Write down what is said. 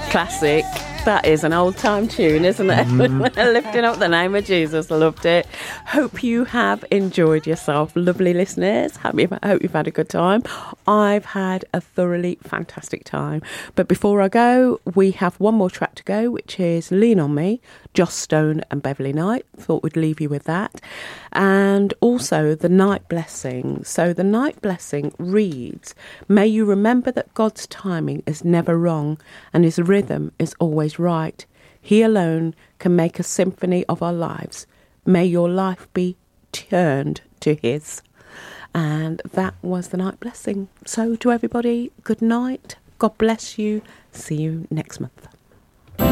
Classic. That is an old time tune, isn't it? Lifting up the name of Jesus. Loved it. Hope you have enjoyed yourself, lovely listeners. Hope you've had a good time. I've had a thoroughly fantastic time. But before I go, we have one more track to go, which is Lean On Me, Joss Stone and Beverly Knight. Thought we'd leave you with that. And also the night blessing. So the night blessing reads, may you remember that God's timing is never wrong and his rhythm is always right. He alone can make a symphony of our lives. May your life be turned to his. And that was the night blessing. So to everybody, good night. God bless you. See you next month.